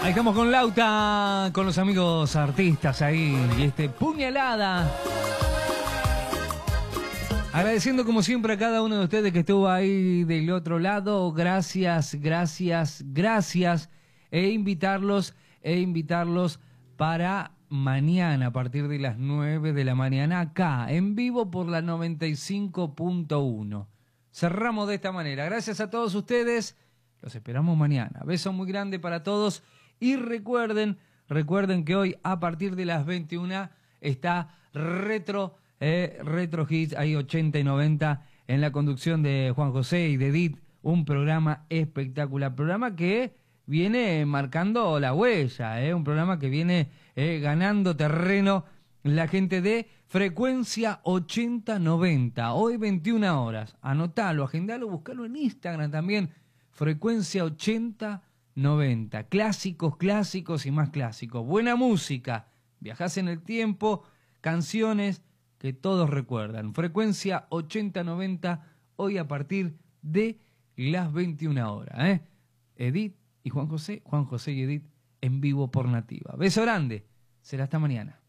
Ahí estamos con Lauta, con los amigos artistas ahí, y Puñalada. Agradeciendo como siempre a cada uno de ustedes que estuvo ahí del otro lado. Gracias, gracias, gracias. E invitarlos para mañana a partir de las 9 de la mañana acá, en vivo por la 95.1. Cerramos de esta manera. Gracias a todos ustedes. Los esperamos mañana. Beso muy grande para todos. Y recuerden que hoy a partir de las 21 está Retro Hits, ahí 80 y 90 en la conducción de Juan José y de Edith. Un programa espectacular, programa que viene marcando la huella, un programa que viene ganando terreno la gente de Frecuencia 80-90, hoy 21 horas. Anotalo, agendalo, buscalo en Instagram también, Frecuencia 80-90, clásicos y más clásicos. Buena música, viajás en el tiempo, canciones que todos recuerdan. Frecuencia 80-90, hoy a partir de las 21 horas. Edith y Juan José y Edith en vivo por Nativa. Beso grande, será hasta mañana.